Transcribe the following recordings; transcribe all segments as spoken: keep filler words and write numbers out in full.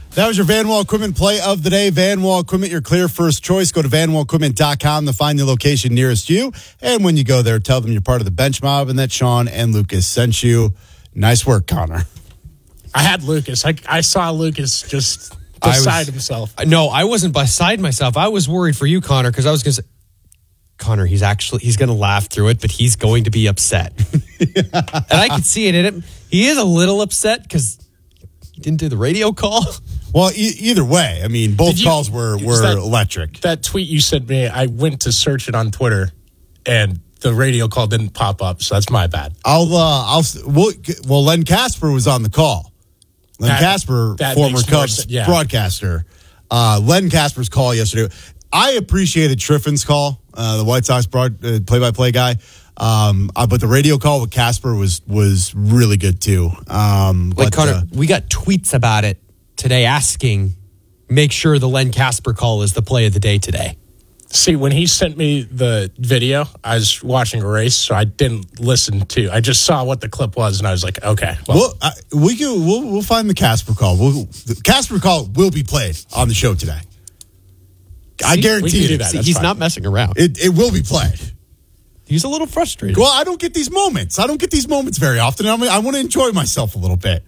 That was your Van Wall Equipment play of the day. Van Wall Equipment, your clear first choice. Go to van wall equipment dot com to find the location nearest you. And when you go there, tell them you're part of the Bench Mob and that Sean and Lucas sent you. Nice work, Connor. I had Lucas. I, I saw Lucas just beside was, himself. No, I wasn't beside myself. I was worried for you, Connor, because I was going to say, Connor, he's actually, he's going to laugh through it, but he's going to be upset. And I could see it in him. He is a little upset because he didn't do the radio call. Well, e- either way, I mean, both you, calls were, were that, electric. That tweet you sent me, I went to search it on Twitter, and the radio call didn't pop up, so that's my bad. I'll, uh, I'll, well, well Len Casper was on the call. Len that, Casper, that former Cubs yeah. broadcaster. Uh, Len Casper's call yesterday. I appreciated Triffin's call, uh, the White Sox broad, uh, play-by-play guy. Um, uh, but the radio call with Casper was was really good, too. Um, like, but, Connor, uh, we got tweets about it today asking, make sure the Len Casper call is the play of the day today. See, when he sent me the video, I was watching a race, so I didn't listen to. I just saw what the clip was, and I was like, okay. Well, well I, we can, we'll, we'll find the Casper call. We'll, the Casper call will be played on the show today. See, I guarantee you. See, he's fine. Not messing around. It, it will be played. He's a little frustrated. Well, I don't get these moments. I don't get these moments very often. I, mean, I want to enjoy myself a little bit.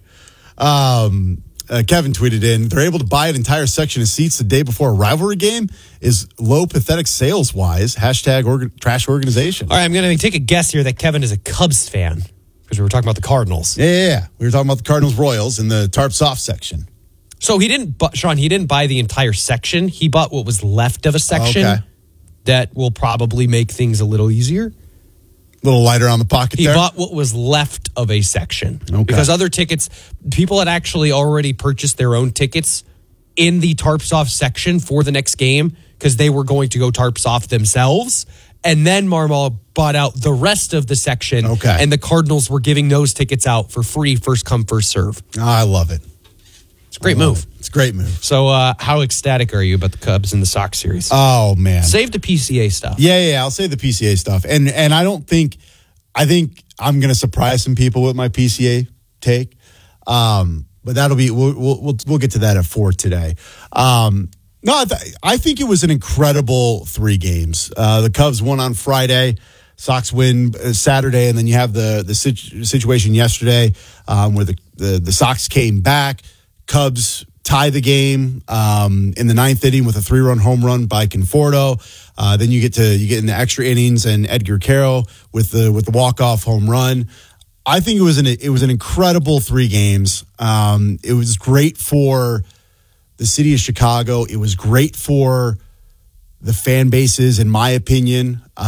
Um... Uh, Kevin tweeted in, they're able to buy an entire section of seats the day before a rivalry game is low, pathetic sales-wise. Hashtag orga- trash organization. All right, I'm going to take a guess here that Kevin is a Cubs fan because we were talking about the Cardinals. Yeah, yeah, yeah. We were talking about the Cardinals-Royals in the tarp soft section. So he didn't, bu- Sean, he didn't buy the entire section. He bought what was left of a section okay. that will probably make things a little easier. A little lighter on the pocket he there? He bought what was left of a section. Okay. Because other tickets, people had actually already purchased their own tickets in the tarps off section for the next game because they were going to go tarps off themselves. And then Marmol bought out the rest of the section. Okay. And the Cardinals were giving those tickets out for free, first come, first serve. Oh, I love it. It's a great move. It. It's a great move. So uh, how ecstatic are you about the Cubs and the Sox series? Oh, man. Save the P C A stuff. Yeah, yeah, I'll save the P C A stuff. And and I don't think, I think I'm going to surprise some people with my P C A take. Um, but that'll be, we'll, we'll, we'll get to that at four today. Um, no, I, th- I think it was an incredible three games. Uh, the Cubs won on Friday. Sox win Saturday, and then you have the the situ- situation yesterday um, where the, the, the Sox came back. Cubs tie the game um, in the ninth inning with a three-run home run by Conforto. Uh, then you get to you get in the extra innings and Edgar Carroll with the with the walk-off home run. I think it was an it was an incredible three games. Um, it was great for the city of Chicago. It was great for the fan bases, in my opinion.